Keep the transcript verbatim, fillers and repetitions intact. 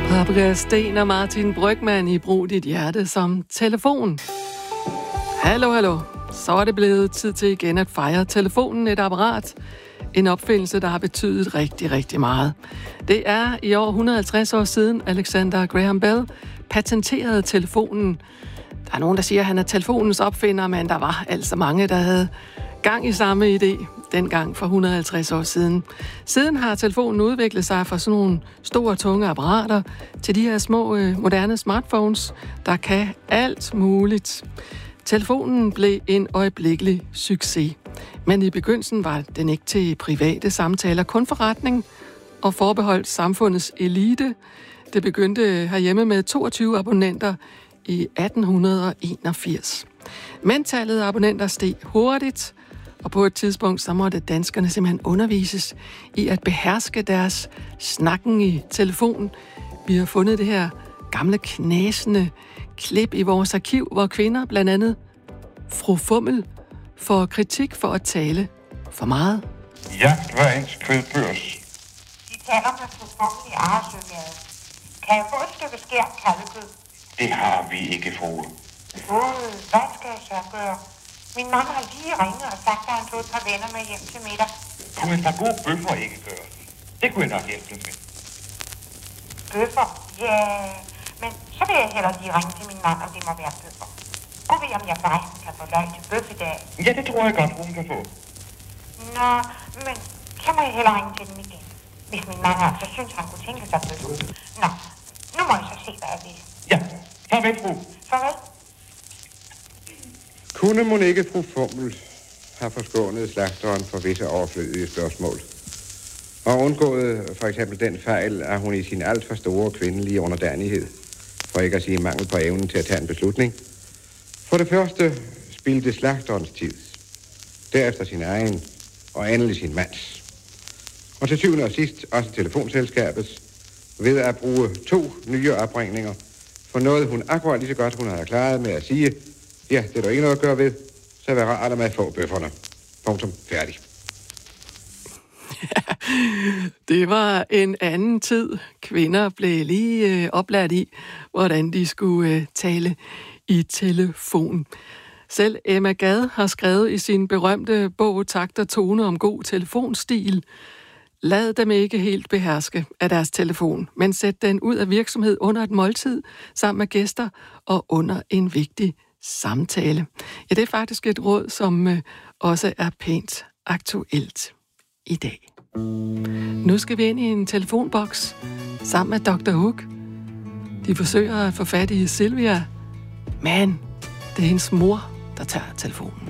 Andreas Sten og Martin Brygmann i Brug dit hjerte som telefon. Hallo, hallo. Så er det blevet tid til igen at fejre telefonen, et apparat. En opfindelse, der har betydet rigtig, rigtig meget. Det er i år et hundrede og halvtreds år siden, Alexander Graham Bell patenterede telefonen. Der er nogen, der siger, at han er telefonens opfinder, men der var altså mange, der havde gang i samme idé dengang for et hundrede og halvtreds år siden. Siden har telefonen udviklet sig fra sådan nogle store, tunge apparater til de her små, øh, moderne smartphones, der kan alt muligt. Telefonen blev en øjeblikkelig succes, men i begyndelsen var den ikke til private samtaler, kun forretning og forbeholdt samfundets elite. Det begyndte herhjemme med toogtyve abonnenter i atten enogfirs. Men tallet af abonnenter steg hurtigt, og på et tidspunkt så måtte danskerne simpelthen undervises i at beherske deres snakken i telefon. Vi har fundet det her gamle knasende klip i vores arkiv, hvor kvinder, blandt andet fru Fummel, får kritik for at tale for meget. Jagt hver ens kvædbørs. De taler med fru Fummel i Arresøgade. Kan jeg få et stykke skært kalvekød? Det har vi ikke, frue. Åh, hvad skal jeg så gøre? Min mand har lige ringet og sagt, at han tog et par venner med hjem til middag. Kunne et par gode bøffer ikke gøre? Det kunne jeg nok hjælpe med. Bøffer? Ja, men så vil jeg hellere lige ringe til min mand, om det må være bøffer. Gud ved, om jeg forresten kan få løg til bøf i dag. Ja, det tror jeg godt, hun kan få. Nå, men så må jeg hellere ringe til dem igen. Hvis min mand altså synes, han kunne tænke sig bøffer. Nå, nu må jeg så se, hvad jeg vil. Ja, farvel, fru. Farvel. Kunne mon ikke fru Fummel have forskånet slagteren for visse overflødige spørgsmål? Og undgået for eksempel den fejl, at hun i sin alt for store kvindelige underdanighed, for ikke at sige mangel på evnen til at tage en beslutning, for det første spildte slagterens tid, derefter sin egen og endelig sin mands. Og til syvende og sidst også telefonselskabets, ved at bruge to nye opringninger for noget, hun akkurat lige så godt, hun havde klaret med at sige, ja, det er der ikke noget at gøre ved, så vær rart med at få bøfferne. Punktum. Færdig. Ja, det var en anden tid. Kvinder blev lige øh, oplært i, hvordan de skulle øh, tale i telefon. Selv Emma Gad har skrevet i sin berømte bog Takt og tone om god telefonstil: lad dem ikke helt beherske af deres telefon, men sæt den ud af virksomhed under et måltid sammen med gæster og under en vigtig samtale. Ja, det er faktisk et råd, som øh, også er pænt aktuelt i dag. Nu skal vi ind i en telefonboks sammen med doktor Hook. De forsøger at få fat i Silvia, men det er hendes mor, der tager telefonen.